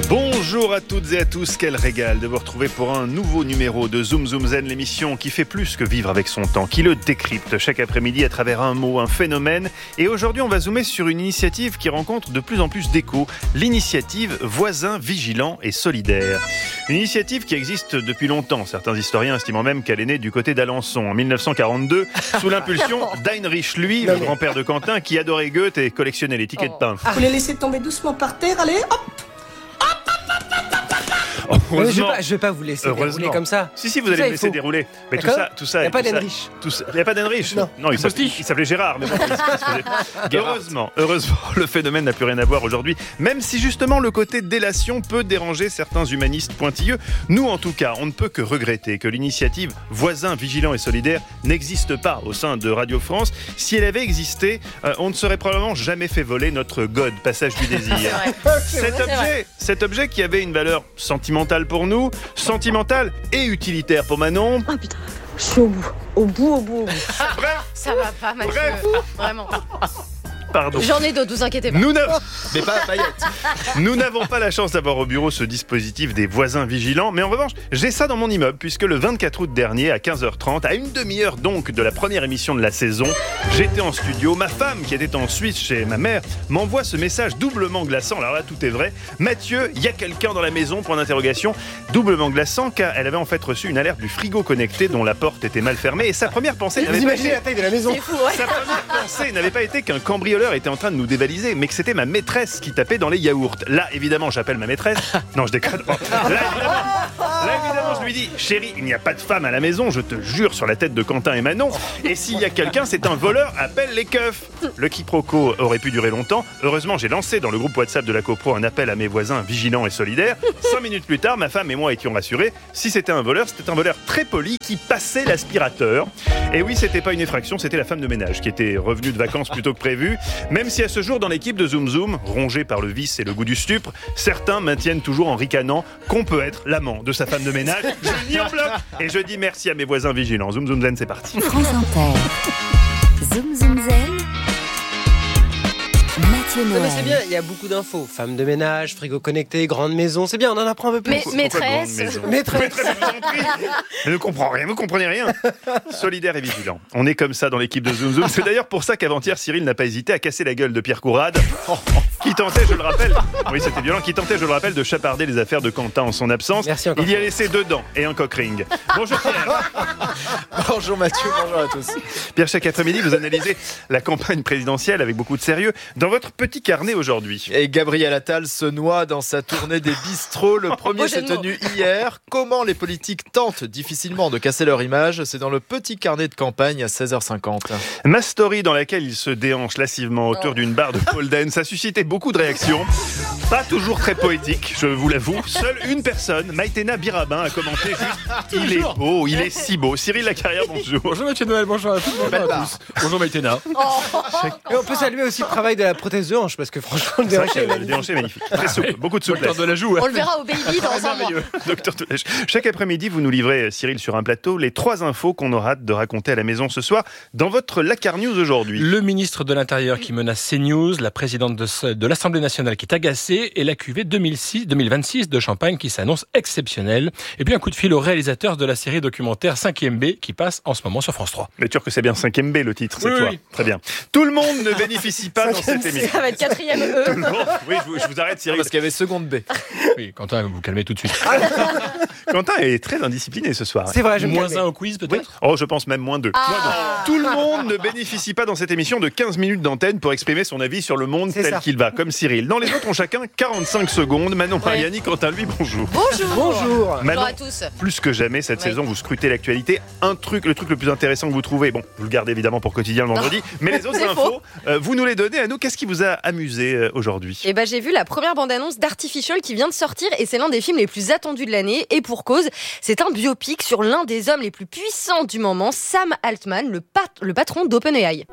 Bonjour à toutes et à tous, quel régal de vous retrouver pour un nouveau numéro de Zoom Zoom Zen, l'émission qui fait plus que vivre avec son temps, qui le décrypte chaque après-midi à travers un mot, un phénomène. Et aujourd'hui, on va zoomer sur une initiative qui rencontre de plus en plus d'écho, l'initiative Voisins Vigilants et Solidaires. Une initiative qui existe depuis longtemps, certains historiens estimant même qu'elle est née du côté d'Alençon en 1942, sous l'impulsion d'Heinrich Lui, le grand-père de Quentin, qui adorait Goethe et collectionnait les tickets de pain. Vous les laissez tomber doucement par terre, allez, hop! Mais je vais pas vous laisser dérouler comme ça. Si, vous allez me laisser dérouler. Mais tout ça. Il n'y a pas d'Henrich. Il n'y a pas d'Henrich. Non, il s'appelait Gérard. Mais bon, heureusement, le phénomène n'a plus rien à voir aujourd'hui. Même si justement le côté délation peut déranger certains humanistes pointilleux, nous en tout cas, on ne peut que regretter que l'initiative Voisins Vigilants et Solidaires n'existe pas au sein de Radio France. Si elle avait existé, on ne serait probablement jamais fait voler notre God, Passage du Désir. Cet objet qui avait une valeur sentimentale pour nous, sentimentale et utilitaire pour Manon. Ah putain, je suis au bout. Bref, ça va pas, Mathieu. Vraiment. Pardon. J'en ai d'autres, vous inquiétez pas. Mais pas à paillettes. Nous n'avons pas la chance d'avoir au bureau ce dispositif des voisins vigilants, mais en revanche, j'ai ça dans mon immeuble, puisque le 24 août dernier, à 15h30, à une demi-heure donc de la première émission de la saison, j'étais en studio. Ma femme, qui était en Suisse chez ma mère, m'envoie ce message doublement glaçant. Alors là, tout est vrai. Mathieu, il y a quelqu'un dans la maison, point d'interrogation. Doublement glaçant, car elle avait en fait reçu une alerte du frigo connecté dont la porte était mal fermée, et sa première pensée n'avait pas été... la taille de la maison. C'est fou, ouais. Sa première pensée n'avait pas été qu'un cambrioleur était en train de nous dévaliser, mais que c'était ma maîtresse qui tapait dans les yaourts. Là, évidemment, j'appelle ma maîtresse. Non, je déconne. Là, évidemment, je lui dis: chérie, il n'y a pas de femme à la maison, je te jure sur la tête de Quentin et Manon. Et s'il y a quelqu'un, c'est un voleur, appelle les keufs. Le quiproquo aurait pu durer longtemps. Heureusement, j'ai lancé dans le groupe WhatsApp de la CoPro un appel à mes voisins vigilants et solidaires. 5 minutes plus tard, ma femme et moi étions rassurés. Si c'était un voleur très poli qui passait l'aspirateur. Et oui, c'était pas une effraction, c'était la femme de ménage qui était revenue de vacances plus tôt que prévu. Même si à ce jour, dans l'équipe de Zoom Zoom, rongée par le vice et le goût du stupre, certains maintiennent toujours en ricanant qu'on peut être l'amant de sa femme de ménage. Je nie en bloc et je dis merci à mes voisins vigilants. Zoom Zoom Zen, c'est parti. France Inter. Zoom Zoom Zen. Mathieu Noël. Mais c'est bien, il y a beaucoup d'infos. Femme de ménage, frigo connecté, grande maison, c'est bien, on en apprend un peu plus. Mais maîtresse. Maîtresse. Je ne comprends rien, vous comprenez rien. Solidaire et vigilant. On est comme ça dans l'équipe de Zoom Zoom. C'est d'ailleurs pour ça qu'avant-hier, Cyril n'a pas hésité à casser la gueule de Pierre Courade, qui tentait, je le rappelle, oui c'était violent, de chaparder les affaires de Quentin en son absence. Merci encore. Il y a laissé 2 dents et un cock-ring. Bonjour Pierre. Bonjour Mathieu, bonjour à tous. Pierre, chaque après-midi, vous analysez la campagne présidentielle avec beaucoup de sérieux dans votre petit carnet aujourd'hui. Et Gabriel Attal se noie dans sa tournée des bistrots. Le premier s'est tenu hier. Comment les politiques tentent difficilement de casser leur image? C'est dans le petit carnet de campagne à 16h50. Ma story dans laquelle il se déhanche lassivement autour d'une barre de pole dance a suscité beaucoup de réactions. Pas toujours très poétique, je vous l'avoue. Seule une personne, Maïtena Birabin, a commenté juste « Il est beau, il est si beau ». Cyril Lacarrière, bonjour. Bonjour Mathieu Noël, bonjour à tous, bonjour à tous. Bonjour Maïtena. Et on peut saluer aussi le travail de la prothèse de hanche, parce que franchement, le déhanché est magnifique. Très souple, beaucoup de souplesse. Docteur de la joue. On le verra au Baby dans un mois. Docteur de la joue. Chaque après-midi, vous nous livrez, Cyril, sur un plateau, les 3 infos qu'on aura hâte de raconter à la maison ce soir dans votre Lacar News aujourd'hui. Le ministre de l'Intérieur qui menace CNews, la présidente de l'Assemblée nationale qui est agacée et la cuvée 2026 de Champagne qui s'annonce exceptionnelle. Et puis un coup de fil au réalisateur de la série documentaire 5e B qui passe en ce moment sur France 3. Mais tu vois que c'est bien 5e B le titre cette Oui, fois. oui. Très bien. Tout le monde ne bénéficie pas dans cette émission. Ça va être 4e E. Oui, je vous arrête Cyril. Parce qu'il y avait seconde B. Oui, Quentin, vous calmez tout de suite. Quentin est très indiscipliné ce soir. C'est vrai, je me Moins calme. 1 au quiz peut-être. Oh, je pense même moins 2. Tout le monde ne bénéficie pas dans cette émission de 15 minutes d'antenne pour exprimer son avis sur le monde C'est tel ça. qu'il va, comme Cyril. Dans les autres ont chacun 45 secondes. Manon Mariani, quant à lui, bonjour. Bonjour. Manon, Bonjour à tous. plus que jamais cette saison, vous scrutez l'actualité. Le truc le plus intéressant que vous trouvez, bon, vous le gardez évidemment pour quotidien le vendredi, mais les autres C'est infos, vous nous les donnez à nous. Qu'est-ce qui vous a amusé aujourd'hui? Et j'ai vu la première bande-annonce d'Artificial qui vient de sortir et c'est l'un des films les plus attendus de l'année et pour cause, c'est un biopic sur l'un des hommes les plus puissants du moment, Sam Altman, le patron d'OpenAI.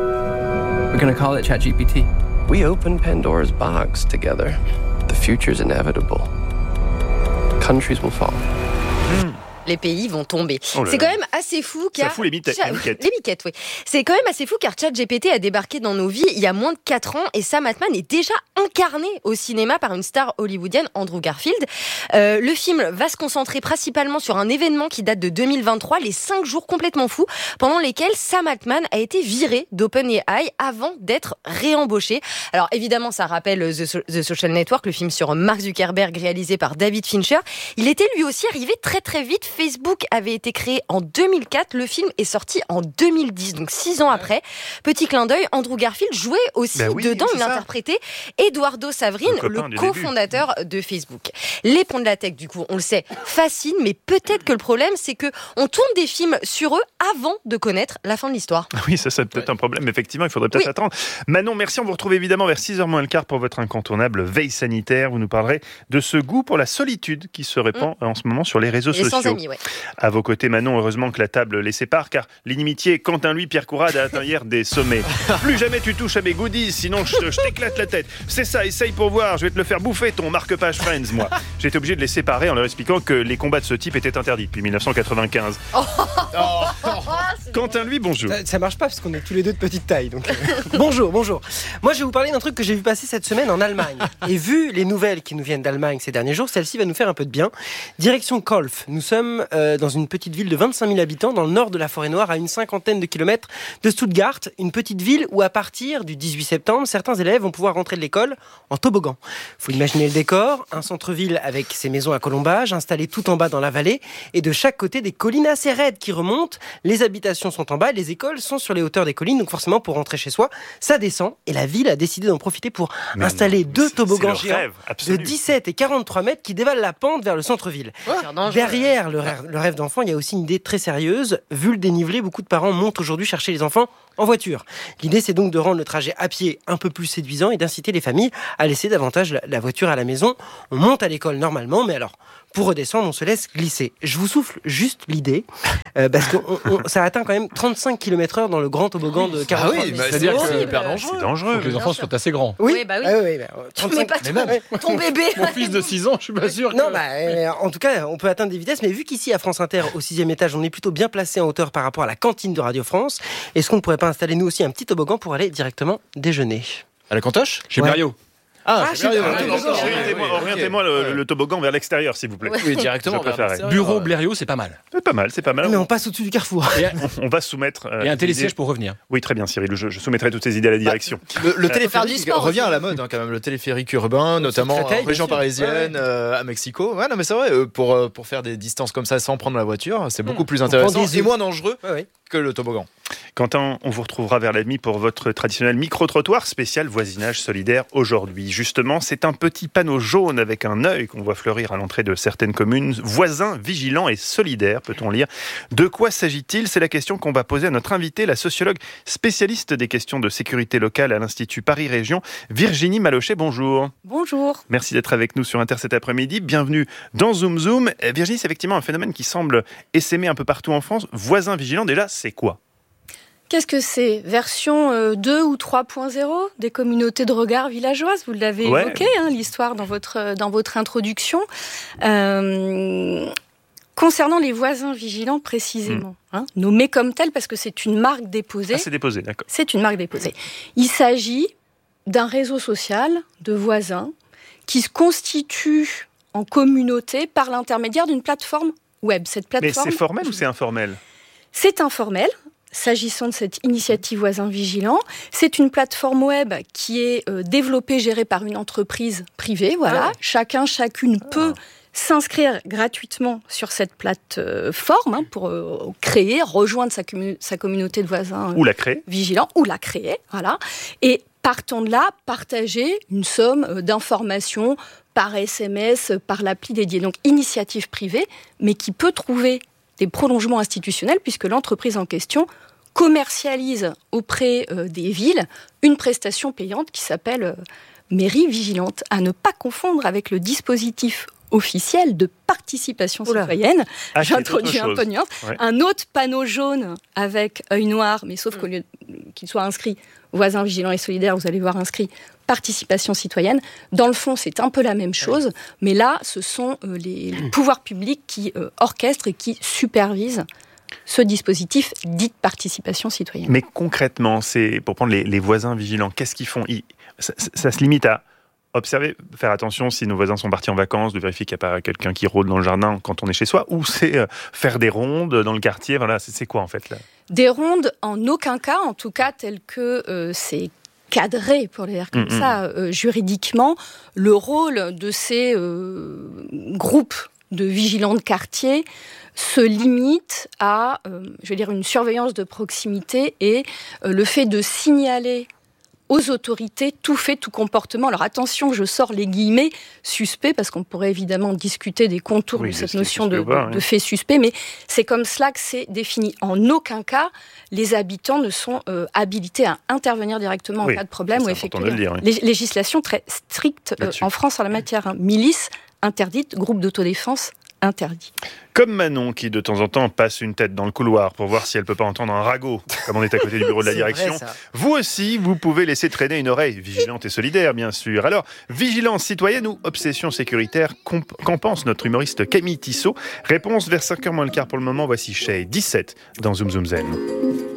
We're gonna call it ChatGPT. We opened Pandora's box together. The future's inevitable. Countries will fall. Les pays vont tomber. Oh là C'est là. quand même assez fou car... Ça fout les miquettes. Les miquettes, oui. C'est quand même assez fou car ChatGPT a débarqué dans nos vies il y a moins de 4 ans et Sam Altman est déjà incarné au cinéma par une star hollywoodienne, Andrew Garfield. Le film va se concentrer principalement sur un événement qui date de 2023, les 5 jours complètement fous, pendant lesquels Sam Altman a été viré d'OpenAI avant d'être réembauché. Alors évidemment, ça rappelle The Social Network, le film sur Mark Zuckerberg réalisé par David Fincher. Il était lui aussi arrivé très très vite. Facebook avait été créé en 2004, le film est sorti en 2010, donc 6 ans après. Petit clin d'œil, Andrew Garfield jouait aussi dedans, il interprétait Eduardo Saverin, le cofondateur de Facebook. Les ponts de la tech, du coup, on le sait, fascinent, mais peut-être que le problème, c'est que on tourne des films sur eux avant de connaître la fin de l'histoire. Oui, ça c'est peut-être un problème, effectivement, il faudrait peut-être attendre. Manon, merci, on vous retrouve évidemment vers 6h moins le quart pour votre incontournable veille sanitaire. Vous nous parlerez de ce goût pour la solitude qui se répand en ce moment sur les réseaux sociaux. Sans amis, ouais. À vos côtés, Manon, heureusement que la table les sépare, car l'inimitié Quentin, lui, Pierre Courade a atteint hier des sommets. Plus jamais tu touches à mes goodies, sinon je t'éclate la tête. C'est ça, essaye pour voir, je vais te le faire bouffer ton marque-page Friends, moi. J'ai été obligé de les séparer en leur expliquant que les combats de ce type étaient interdits depuis 1995. Quentin, lui, bonjour. Ça marche pas parce qu'on est tous les deux de petite taille. Donc bonjour. Moi, je vais vous parler d'un truc que j'ai vu passer cette semaine en Allemagne. Et vu les nouvelles qui nous viennent d'Allemagne ces derniers jours, celle-ci va nous faire un peu de bien. Direction Kolf. Nous sommes dans une petite ville de 25 000 habitants dans le nord de la Forêt-Noire, à une cinquantaine de kilomètres de Stuttgart. Une petite ville où, à partir du 18 septembre, certains élèves vont pouvoir rentrer de l'école en toboggan. Faut imaginer le décor, un centre-ville avec ses maisons à colombage, installées tout en bas dans la vallée, et de chaque côté des collines assez raides qui remontent. Les habitations sont en bas, les écoles sont sur les hauteurs des collines, donc forcément pour rentrer chez soi, ça descend, et la ville a décidé d'en profiter pour installer 2 toboggans géants de 17 et 43 mètres qui dévalent la pente vers le centre-ville. Derrière le rêve d'enfant, il y a aussi une idée très sérieuse. Vu le dénivelé, beaucoup de parents montent aujourd'hui chercher les enfants en voiture. L'idée, c'est donc de rendre le trajet à pied un peu plus séduisant et d'inciter les familles à laisser davantage la voiture à la maison. On monte à l'école normalement, mais alors, pour redescendre, on se laisse glisser. Je vous souffle juste l'idée, parce que ça atteint quand même 35 km/h dans le grand toboggan de 43 Ah oui, c'est-à-dire que c'est hyper dangereux. C'est dangereux. Donc les enfants sont assez grands. Oui, bah oui. 35... Mais pas ton bébé. Mon fils de 6 ans, je suis pas sûr que... Non, en tout cas, on peut atteindre des vitesses, mais vu qu'ici, à France Inter, au 6e étage, on est plutôt bien placé en hauteur par rapport à la cantine de Radio France, est-ce qu'on ne pourrait pas installer, nous aussi, un petit toboggan pour aller directement déjeuner ? À la cantoche ? Chez Mario. Orientez-moi le toboggan vers l'extérieur, s'il vous plaît. Oui, directement. Je préférerais. Bureau Blériot, c'est pas mal. C'est pas mal. Mais on passe au-dessus du carrefour. On va soumettre... Et un télésiège pour revenir. Oui, très bien, Cyril. Je soumettrai toutes ces idées à la direction. Le téléphérique revient à la mode, quand même. Le téléphérique urbain, notamment en région parisienne, à Mexico. Ouais, non, mais c'est vrai, pour faire des distances comme ça sans prendre la voiture, c'est beaucoup plus intéressant et moins dangereux que le toboggan. Quentin, on vous retrouvera vers la demi pour votre traditionnel micro-trottoir spécial voisinage solidaire aujourd'hui. Justement, c'est un petit panneau jaune avec un œil qu'on voit fleurir à l'entrée de certaines communes. Voisins, vigilants et solidaires, peut-on lire. De quoi s'agit-il ? C'est la question qu'on va poser à notre invitée, la sociologue spécialiste des questions de sécurité locale à l'Institut Paris Région, Virginie Malochet. Bonjour. Bonjour. Merci d'être avec nous sur Inter cet après-midi. Bienvenue dans Zoom Zoom. Virginie, c'est effectivement un phénomène qui semble essaimer un peu partout en France. Voisins vigilants, déjà, c'est quoi ? Qu'est-ce que c'est ? Version 2 ou 3.0 des communautés de regard villageoises, vous l'avez évoqué, l'histoire dans votre introduction. Concernant les voisins vigilants précisément, nommés comme tels parce que c'est une marque déposée. Ah, c'est déposé, d'accord. C'est une marque déposée. Il s'agit d'un réseau social de voisins qui se constitue en communauté par l'intermédiaire d'une plateforme web. Cette plateforme, mais c'est formel ou c'est informel ? C'est informel. S'agissant de cette initiative Voisins Vigilants, c'est une plateforme web qui est développée, gérée par une entreprise privée. Voilà. Chacune peut s'inscrire gratuitement sur cette plateforme pour rejoindre sa communauté de voisins ou la créer. Vigilants, ou la créer. Voilà. Et partant de là, partager une somme d'informations par SMS, par l'appli dédiée. Donc, initiative privée, mais qui peut trouver des prolongements institutionnels, puisque l'entreprise en question commercialise auprès des villes une prestation payante qui s'appelle Mairie Vigilante, à ne pas confondre avec le dispositif officiel de participation citoyenne. J'introduis un peu de nuance. Un autre panneau jaune avec œil noir, mais sauf qu'au lieu qu'il soit inscrit voisins vigilants et solidaires, vous allez voir inscrit participation citoyenne. Dans le fond, c'est un peu la même chose, mais là, ce sont les pouvoirs publics qui orchestrent et qui supervisent ce dispositif dit de participation citoyenne. Mais concrètement, c'est pour prendre les voisins vigilants, qu'est-ce qu'ils font ? Ça se limite à observer, faire attention si nos voisins sont partis en vacances, de vérifier qu'il n'y a pas quelqu'un qui rôde dans le jardin quand on est chez soi, ou c'est faire des rondes dans le quartier, voilà, c'est quoi en fait là ? Des rondes, en aucun cas, en tout cas tel que c'est cadré, pour le dire comme ça, juridiquement, le rôle de ces groupes de vigilants de quartier se limite à, une surveillance de proximité et le fait de signaler aux autorités tout fait, tout comportement. Alors attention, je sors les guillemets suspect, parce qu'on pourrait évidemment discuter des contours de cette notion de fait suspect, mais c'est comme cela que c'est défini. En aucun cas, les habitants ne sont habilités à intervenir directement en cas de problème ou effectuer législation très stricte en France en la matière. Milice interdite, groupe d'autodéfense interdit. Comme Manon qui de temps en temps passe une tête dans le couloir pour voir si elle peut pas entendre un ragot, comme on est à côté du bureau de la direction. Vrai, vous aussi, vous pouvez laisser traîner une oreille, vigilante et solidaire bien sûr. Alors, vigilance citoyenne ou obsession sécuritaire, qu'en pense notre humoriste Camille Tissot ? Réponse vers 5h moins le quart pour le moment, voici Shay 17 dans Zoom Zoom Zen.